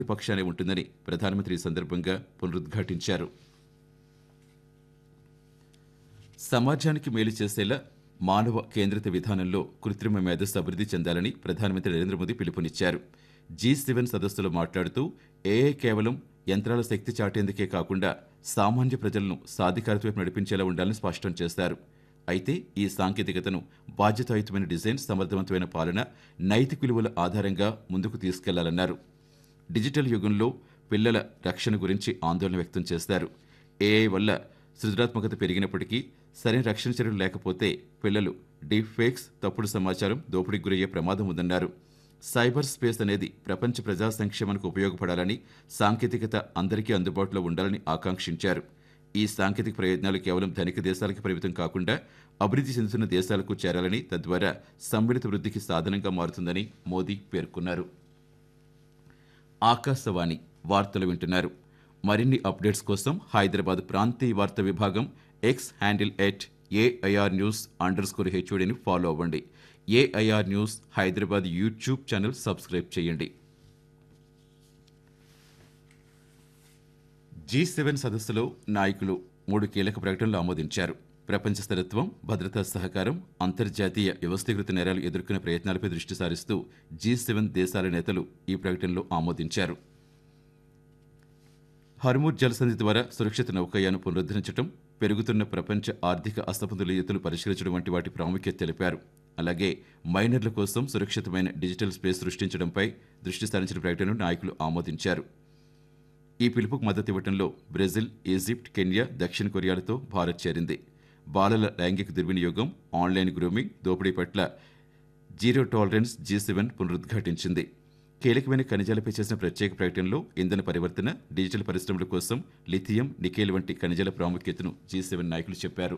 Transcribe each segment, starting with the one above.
పక్షానే ఉంటుందని ప్రధానమంత్రి ఈ సందర్భంగా పునరుద్ఘాటించారు. సమాజానికి మేలు చేసేలా మానవ కేంద్రిత విధానంలో కృత్రిమ మేధస్సు అభివృద్ధి చెందాలని ప్రధానమంత్రి నరేంద్ర మోదీ పిలుపునిచ్చారు. G7 సదస్సులో మాట్లాడుతూ ఏఐ కేవలం యంత్రాల శక్తి చాటేందుకే కాకుండా సామాన్య ప్రజలను సాధికారత వైపు నడిపించేలా ఉండాలని స్పష్టం చేశారు. అయితే ఈ సాంకేతికతను బాధ్యతాయుతమైన డిజైన్, సమర్థవంతమైన పాలన, నైతిక విలువల ఆధారంగా ముందుకు తీసుకెళ్లాలన్నారు. డిజిటల్ యుగంలో పిల్లల రక్షణ గురించి ఆందోళన వ్యక్తం చేశారు. ఏఐ వల్ల సృజనాత్మకత పెరిగినప్పటికీ సరైన రక్షణ చర్యలు లేకపోతే పిల్లలు డీప్ ఫేక్స్, తప్పుడు సమాచారం, దోపిడీకి గురయ్యే ప్రమాదం ఉందన్నారు. సైబర్ స్పేస్ అనేది ప్రపంచ ప్రజా సంక్షేమానికి ఉపయోగపడాలని, సాంకేతికత అందరికీ అందుబాటులో ఉండాలని ఆకాంక్షించారు. ఈ సాంకేతిక ప్రయోజనాలు కేవలం ధనిక దేశాలకు పరిమితం కాకుండా అభివృద్ధి చెందుతున్న దేశాలకు చేరాలని, తద్వారా సమ్మిళిత వృద్ధికి సాధనంగా మారుతుందని మోదీ పేర్కొన్నారు. ఆకాశవాణి వార్తలు వింటున్నారు. మరిన్ని అప్డేట్స్ కోసం హైదరాబాద్ ప్రాంతీయ వార్తా విభాగం ఎక్స్ హ్యాండిల్ @AIR News_HODని ఫాలో అవ్వండి. AIR news Hyderabad YouTube channel subscribe చేయండి. G7 సదస్సులో నాయకులు 3 కీలక ప్రకటనలు ఆమోదించారు. ప్రపంచ స్థిరత్వం, భద్రతా సహకారం, అంతర్జాతీయ వ్యవస్థీకృత నేరాలు ఎదుర్కొనే ప్రయత్నాలపై దృష్టి సారిస్తూ G7 దేశాల నేతలు ఈ ప్రకటనలో ఆమోదించారు. హర్ముజ్ జలసంధి ద్వారా సురక్షిత నౌకాయానం పునరుద్ధరించడం, పెరుగుతున్న ప్రపంచ ఆర్థిక అసమతుల్యతలు పరిష్కరించడం వంటి వాటి ప్రాముఖ్యత తెలిపారు. అలాగే మైనర్ల కోసం సురక్షితమైన డిజిటల్ స్పేస్ సృష్టించడంపై దృష్టి సారించిన ప్రకటనను నాయకులు ఆమోదించారు. ఈ పిలుపుకు మద్దతు ఇవ్వడంలో బ్రెజిల్, ఈజిప్ట్, కెన్యా, దక్షిణ కొరియాలతో భారత్ చేరింది. బాలల లైంగిక దుర్వినియోగం, ఆన్లైన్ గ్రూమింగ్, దోపిడీ పట్ల జీరో టాలరెన్స్ G7 పునరుద్ఘాటించింది. కీలకమైన ఖనిజాలపై చేసిన ప్రత్యేక ప్రకటనలో ఇంధన పరివర్తన, డిజిటల్ పరిశ్రమల కోసం లిథియం, నికెల్ వంటి ఖనిజాల ప్రాముఖ్యతను G7 నాయకులు చెప్పారు.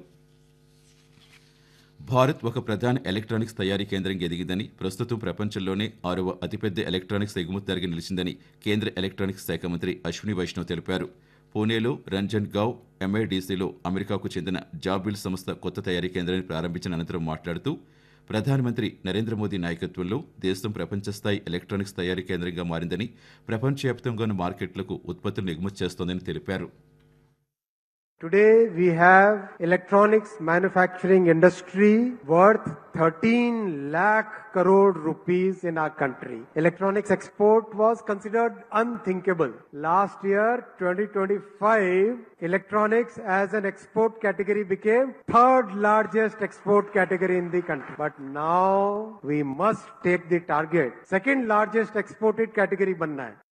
భారత్ ఒక ప్రధాన ఎలక్ట్రానిక్స్ తయారీ కేంద్రంగా ఎదిగిందని, ప్రస్తుతం ప్రపంచంలోనే 6వ అతిపెద్ద ఎలక్ట్రానిక్స్ ఎగుమతిదారుగా నిలిచిందని కేంద్ర ఎలక్ట్రానిక్స్ శాఖ మంత్రి అశ్విని వైష్ణవ్ తెలిపారు. పూణేలో రంజన్గావ్ MIDCలో అమెరికాకు చెందిన జాబిల్ సంస్థ కొత్త తయారీ కేంద్రాన్ని ప్రారంభించిన అనంతరం మాట్లాడుతూ, ప్రధానమంత్రి నరేంద్ర మోదీ నాయకత్వంలో దేశం ప్రపంచ స్థాయి ఎలక్ట్రానిక్స్ తయారీ కేంద్రంగా మారిందని, ప్రపంచవ్యాప్తంగా ఉన్న మార్కెట్లకు ఉత్పత్తులను ఎగుమతి చేస్తోందని తెలిపారు. Today we have electronics manufacturing industry worth 13 lakh crore rupees in our country. Electronics export was considered unthinkable. Last year, 2025, electronics as an export category became third largest export category in the country. But now we must take the target. Second largest exported category banna hai.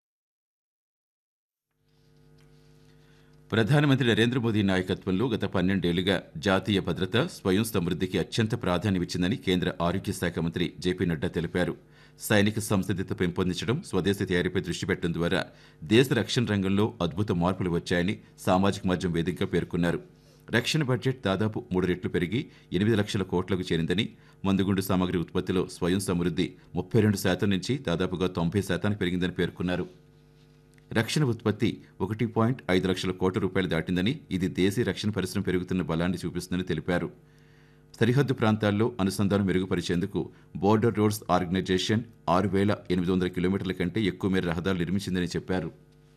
ప్రధానమంత్రి నరేంద్ర మోదీ నాయకత్వంలో గత 12 ఏళ్లుగా జాతీయ భద్రత, స్వయం సమృద్ధికి అత్యంత ప్రాధాన్యమిచ్చిందని కేంద్ర ఆరోగ్య శాఖ మంత్రి జేపీ నడ్డా తెలిపారు. సైనిక సంసిద్ధత పెంపొందించడం, స్వదేశీ తయారీపై దృష్టి పెట్టడం ద్వారా దేశ రక్షణ రంగంలో అద్భుత మార్పులు వచ్చాయని సామాజిక మాధ్యమం వేదికగా పేర్కొన్నారు. రక్షణ బడ్జెట్ దాదాపు 3 రెట్లు పెరిగి 8 లక్షల కోట్లకు చేరిందని, మందుగుండు సామగ్రి ఉత్పత్తిలో స్వయం సమృద్ధి 32% నుంచి దాదాపుగా 90% పెరిగిందని పేర్కొన్నారు. రక్షణ ఉత్పత్తి 1.5 లక్షల కోట్ల రూపాయలు దాటిందని, ఇది దేశీయ రక్షణ పరిశ్రమ పెరుగుతున్న బలాన్ని చూపిస్తుందని తెలిపారు. సరిహద్దు ప్రాంతాల్లో అనుసంధానం మెరుగుపరిచేందుకు బోర్డర్ రోడ్స్ ఆర్గనైజేషన్ 6,800 కిలోమీటర్ల కంటే ఎక్కువ మేర రహదారులు నిర్మించిందని చెప్పారు.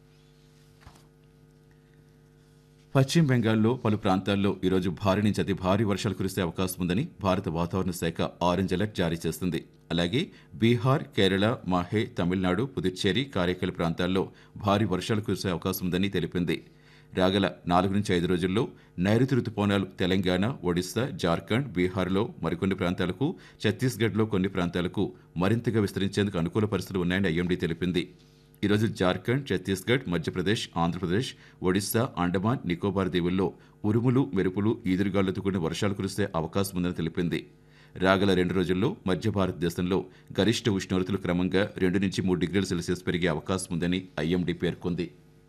పశ్చిమ బెంగాల్లో పలు ప్రాంతాల్లో ఈరోజు భారీ నుంచి అతి భారీ వర్షాలు కురిసే అవకాశం ఉందని భారత వాతావరణ శాఖ ఆరెంజ్ అలర్ట్ జారీ చేస్తుంది. అలాగే బీహార్, కేరళ, మాహే, తమిళనాడు, పుదుచ్చేరి, కారైకల్ ప్రాంతాల్లో భారీ వర్షాలు కురిసే అవకాశం ఉందని తెలిపింది. రాగల 4 నుంచి 5 రోజుల్లో నైరుతి రుతుపవనాలు తెలంగాణ, ఒడిశా, జార్ఖండ్, బీహార్లో మరికొన్ని ప్రాంతాలకు, ఛత్తీస్గఢ్లో కొన్ని ప్రాంతాలకు మరింతగా విస్తరించేందుకు అనుకూల పరిస్థితులు ఉన్నాయని IMD తెలిపింది. ఈరోజు జార్ఖండ్, ఛత్తీస్గఢ్, మధ్యప్రదేశ్, ఆంధ్రప్రదేశ్, ఒడిశా, అండమాన్, నికోబార్ దీవుల్లో ఉరుములు, మెరుపులు, ఈదురుగాలులతో కూడిన వర్షాలు కురిసే అవకాశం ఉందని తెలిపింది. రాగల 2 రోజుల్లో మధ్య భారతదేశంలో గరిష్ట ఉష్ణోగ్రతలు క్రమంగా 2 నుంచి 3 డిగ్రీల సెల్సియస్ పెరిగే అవకాశం ఉందని IMD పేర్కొంది.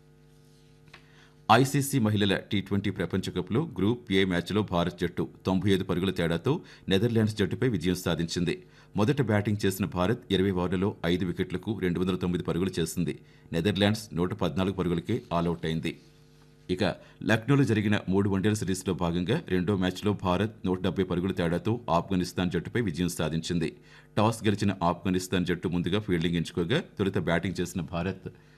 ఐసీసీ మహిళల T20 ప్రపంచ కప్లో గ్రూప్ ఏ మ్యాచ్లో భారత్ జట్టు 95 పరుగుల తేడాతో నెదర్లాండ్స్ జట్టుపై విజయం సాధించింది. మొదట బ్యాటింగ్ చేసిన భారత్ 20 ఓవర్లలో 5 వికెట్లకు 209 పరుగులు చేసింది. నెదర్లాండ్స్ 114 పరుగులకే ఆలౌట్ అయింది. ఇక లక్నోలో జరిగిన 3 వన్డేల సిరీస్లో భాగంగా రెండో మ్యాచ్లో భారత్ 170 పరుగుల తేడాతో ఆఫ్ఘనిస్తాన్ జట్టుపై విజయం సాధించింది. టాస్ గెలిచిన ఆఫ్ఘనిస్తాన్ జట్టు ముందుగా ఫీల్డింగ్ ఎంచుకోగా తొలుత బ్యాటింగ్ చేసిన భారత్